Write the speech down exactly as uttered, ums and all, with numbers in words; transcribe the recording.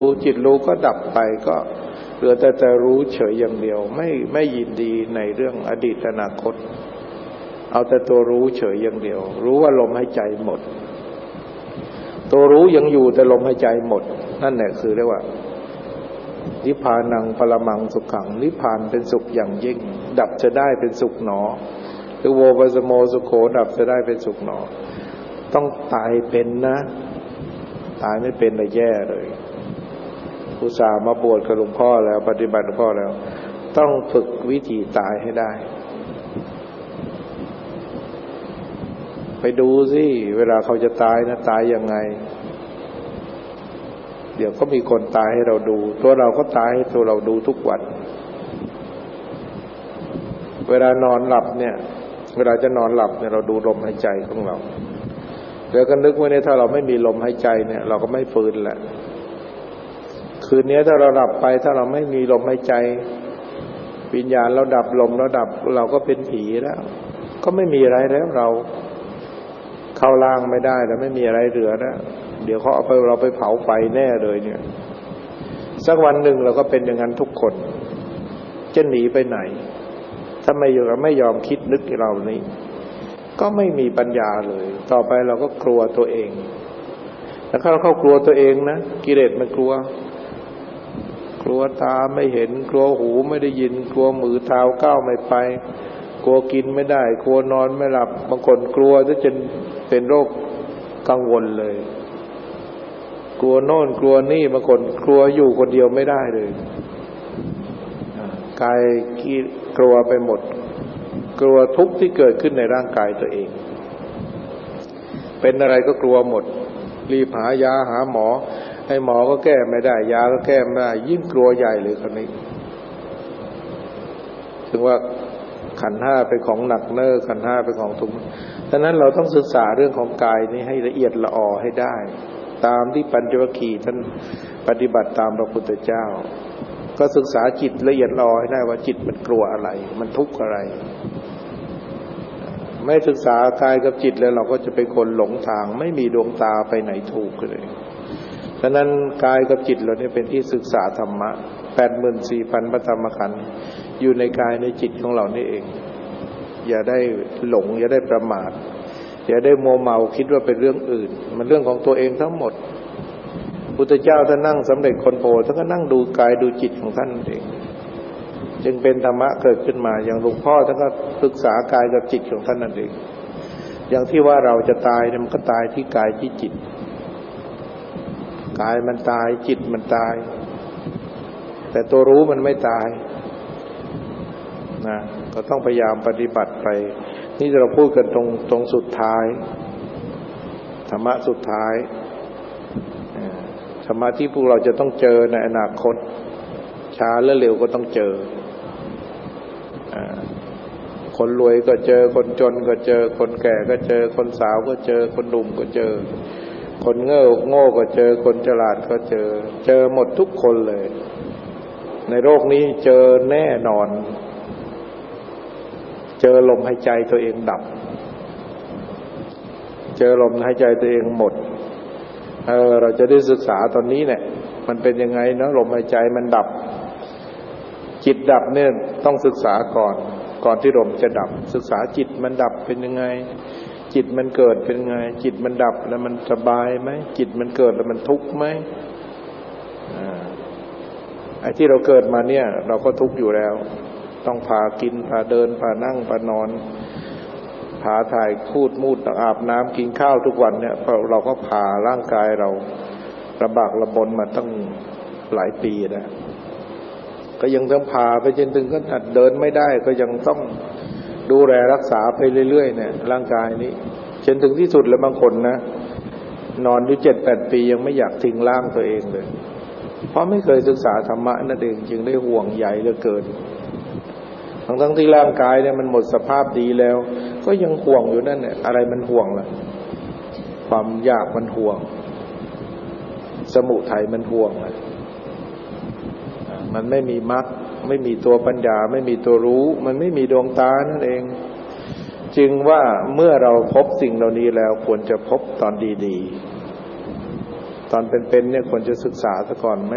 รู้จิตรู้ก็ดับไปก็เหลือแต่จะรู้เฉยอย่างเดียวไม่ไม่ยินดีในเรื่องอดีตอนาคตเอาแต่ตัวรู้เฉยอย่างเดียวรู้ว่าลมหายใจหมดตัวรู้ยังอยู่แต่ลมหายใจหมดนั่นแหละคือเรียกว่านิพพานังปรมังสุขขังนิพพานเป็นสุขอย่างยิ่งดับจะได้เป็นสุขหนอหรือโวปัสโมสุโขดับจะได้เป็นสุขหนอต้องตายเป็นนะตายไม่เป็นเลยแย่เลยอุตส่าห์มาบวชกับหลวงพ่อแล้วปฏิบัติหลวงพ่อแล้วต้องฝึกวิธีตายให้ได้ไปดูสิเวลาเขาจะตายนะตายยังไงเดี๋ยวก็มีคนตายให้เราดูตัวเราก็ตายให้ตัวเราดูทุกวันเวลานอนหลับเนี่ยเวลาจะนอนหลับเนี่ยเราดูลมหายใจของเราแล้วก็นึกว่าเนี่ยถ้าเราไม่มีลมหายใจเนี่ยเราก็ไม่ฟื้นแหละคืนนี้ถ้าเราหลับไปถ้าเราไม่มีลมหายใจวิญญาณเราดับลมเราดับเราก็เป็นผีแล้วก็ไม่มีอะไรแล้วเราเข้าล่างไม่ได้แล้วไม่มีอะไรเหลือแล้วเดี๋ยวเขาเอาไปเราไปเผาไฟแน่เลยเนี่ยสักวันหนึ่งเราก็เป็นอย่างนั้นทุกคนจะหนีไปไหนถ้าไม่ยอมไม่ยอมคิดนึกเรานี้ก็ไม่มีปัญญาเลยต่อไปเราก็กลัวตัวเองแล้วถ้าเราเข้ากลัวตัวเองนะกิเลสมันกลัวกลัวตาไม่เห็นกลัวหูไม่ได้ยินกลัวมือเท้าก้าวไม่ไปกลัวกินไม่ได้กลัวนอนไม่หลับบางคนกลัวจนเป็นโรคกังวลเลยกลัวโน่นกลัวนี่บางคนกลัวอยู่คนเดียวไม่ได้เลยกายกลัวไปหมดกลัวทุกข์ที่เกิดขึ้นในร่างกายตัวเองเป็นอะไรก็กลัวหมดรีบหายาหาหมอให้หมอก็แก้ไม่ได้ยาก็แก้ไม่ได้ยิ่งกลัวใหญ่เลยคนนี้ถึงว่าขันธ์ห้าเป็นของหนักเน้อขันธ์ห้าเป็นของทุกข์ฉะนั้นเราต้องศึกษาเรื่องของกายนี้ให้ละเอียดละออให้ได้ตามที่ปัญจวัคคีย์ท่านปฏิบัติตามพระพุทธเจ้าก็ศึกษาจิตละเอียดละออให้ได้ว่าจิตมันกลัวอะไรมันทุกข์อะไรไม่ศึกษากายกับจิตแล้วเราก็จะเป็นคนหลงทางไม่มีดวงตาไปไหนถูกเลยฉะนั้นกายกับจิตเราเนี่ยเป็นที่ศึกษาธรรมะ แปดหมื่นสี่พัน พระธรรมขันธ์อยู่ในกายในจิตของเรานี่เองอย่าได้หลงอย่าได้ประมาทอย่าได้มัวเมาคิดว่าเป็นเรื่องอื่นมันเรื่องของตัวเองทั้งหมดพุทธเจ้าท่านนั่งสำเร็จคนโพท่านก็นั่งดูกายดูจิตของท่านเองจึงเป็นธรรมะเกิดขึ้นมาอย่างหลวงพ่อท่านก็ศึกษากายกับจิตของท่านนั่นเองอย่างที่ว่าเราจะตายเนี่ยมันก็ตายที่กายที่จิตกายมันตายจิตมันตายแต่ตัวรู้มันไม่ตายนะก็ต้องพยายามปฏิบัติไปนี่เราพูดกันตรงตรงสุดท้ายธรรมะสุดท้ายธรรมะที่พวกเราจะต้องเจอในอนาคตช้าหรือเร็วก็ต้องเจอคนรวยก็เจอคนจนก็เจอคนแก่ก็เจอคนสาวก็เจอคนหนุ่มก็เจอคนโง่โง่ก็เจอคนฉลาดก็เจอเจอหมดทุกคนเลยในโลกนี้เจอแน่นอนเจอลมหายใจตัวเองดับเจอลมหายใจตัวเองหมดเออเราจะได้ศึกษาตอนนี้เนี่ยมันเป็นยังไงนะลมหายใจมันดับจิตดับเนี่ยต้องศึกษาก่อนก่อนที่ลมจะดับศึกษาจิตมันดับเป็นยังไงจิตมันเกิดเป็นยังไงจิตมันดับแล้วมันสบายไหมจิตมันเกิดแล้วมันทุกข์ไหมอ่าไอ้ที่เราเกิดมาเนี่ยเราก็ทุกข์อยู่แล้วต้องพากินพาเดินพานั่งพานอนพาถ่ายคูดมูดอาบน้ำกินข้าวทุกวันเนี่ยเราก็พาร่างกายเราระบากระบนมาตั้งหลายปีนะก็ยังต้องพาไปจนถึงขนาดเดินไม่ได้ก็ยังต้องดูแลรักษาไปเรื่อยๆเนี่ยร่างกายนี้จนถึงที่สุดแล้วบางคนนะนอนอยู่ เจ็ดแปด ปียังไม่อยากทิ้งร่างตัวเองเลยเพราะไม่เคยศึกษาธรรมะนั่นเองจึงได้ห่วงใยเหลือเกินทั้งทั้งที่ร่างกายเนี่ยมันหมดสภาพดีแล้วก็ยังห่วงอยู่นั่นเนี่ยอะไรมันห่วงล่ะความอยากมันห่วงสมุทัยมันห่วงอ่ะมันไม่มีมรรคไม่มีตัวปัญญาไม่มีตัวรู้มันไม่มีดวงตานั่นเองจึงว่าเมื่อเราพบสิ่งเหล่านี้แล้วควรจะพบตอนดีๆตอนเป็นๆเนี่ยควรจะศึกษาซะก่อน